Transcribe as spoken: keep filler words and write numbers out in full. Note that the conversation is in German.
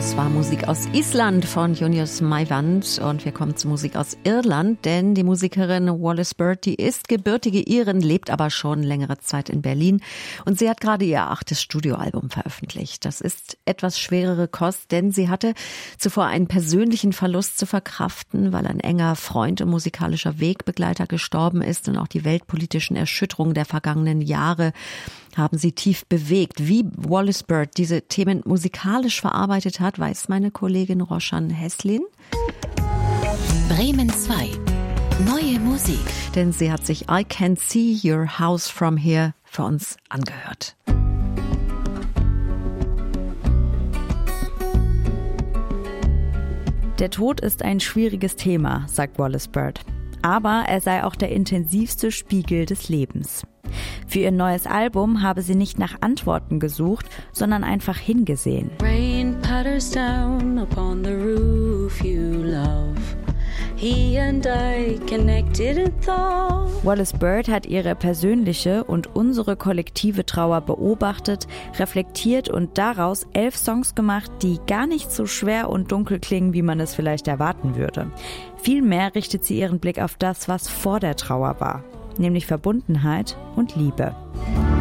Das war Musik aus Island von Junius Maiwand und wir kommen zu Musik aus Irland, denn die Musikerin Wallis Bird, die ist gebürtige Irin, lebt aber schon längere Zeit in Berlin und sie hat gerade ihr achtes Studioalbum veröffentlicht. Das ist etwas schwerere Kost, denn sie hatte zuvor einen persönlichen Verlust zu verkraften, weil ein enger Freund und musikalischer Wegbegleiter gestorben ist und auch die weltpolitischen Erschütterungen der vergangenen Jahre haben sie tief bewegt. Wie Wallis Bird diese Themen musikalisch verarbeitet hat, weiß meine Kollegin Roshan Heslin. Bremen zwei. Neue Musik. Denn sie hat sich I Can See Your House From Here für uns angehört. Der Tod ist ein schwieriges Thema, sagt Wallis Bird. Aber er sei auch der intensivste Spiegel des Lebens. Für ihr neues Album habe sie nicht nach Antworten gesucht, sondern einfach hingesehen. Rain patters down upon the roof you love. He and I connected in thought. Wallis Bird hat ihre persönliche und unsere kollektive Trauer beobachtet, reflektiert und daraus elf Songs gemacht, die gar nicht so schwer und dunkel klingen, wie man es vielleicht erwarten würde. Vielmehr richtet sie ihren Blick auf das, was vor der Trauer war, nämlich Verbundenheit und Liebe.